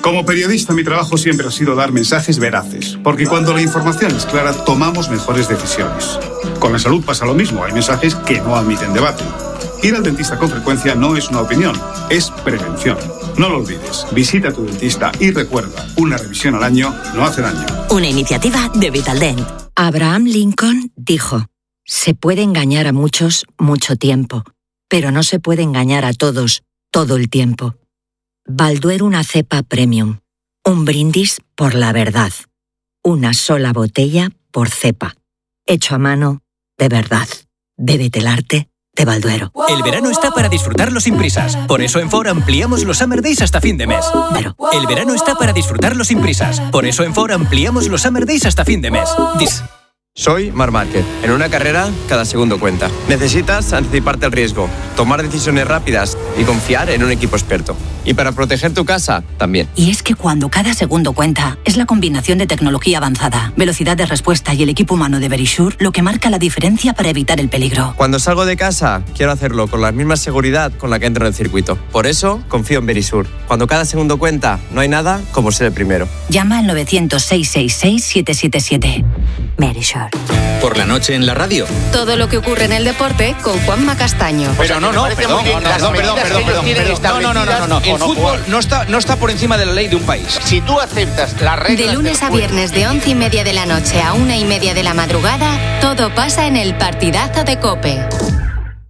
Como periodista, mi trabajo siempre ha sido dar mensajes veraces, porque cuando la información es clara, tomamos mejores decisiones. Con la salud pasa lo mismo, hay mensajes que no admiten debate. Ir al dentista con frecuencia no es una opinión, es prevención. No lo olvides, visita a tu dentista y recuerda, una revisión al año no hace daño. Una iniciativa de Vitaldent. Abraham Lincoln dijo: se puede engañar a muchos mucho tiempo, pero no se puede engañar a todos todo el tiempo. Balduero, una cepa premium. Un brindis por la verdad. Una sola botella por cepa. Hecho a mano, de verdad. Bébete el arte de Balduero. El verano está para disfrutarlo sin prisas. Por eso en Ford ampliamos los Summer Days hasta fin de mes. El verano está para disfrutarlo sin prisas. Por eso en Ford ampliamos los Summer Days hasta fin de mes. Soy Marc Márquez. En una carrera, cada segundo cuenta. Necesitas anticiparte al riesgo, tomar decisiones rápidas y confiar en un equipo experto. Y para proteger tu casa, también. Y es que cuando cada segundo cuenta, es la combinación de tecnología avanzada, velocidad de respuesta y el equipo humano de Verisure lo que marca la diferencia para evitar el peligro. Cuando salgo de casa, quiero hacerlo con la misma seguridad con la que entro en el circuito. Por eso, confío en Verisure. Cuando cada segundo cuenta, no hay nada como ser el primero. Llama al 900-666-777. Verisure. Por la noche en la radio. Todo lo que ocurre en el deporte con Juanma Castaño. Pero no. El fútbol no está por encima de la ley de un país. Si tú aceptas las reglas... De lunes a viernes de 11:30 de la noche a 1:30 de la madrugada, todo pasa en el partidazo de COPE.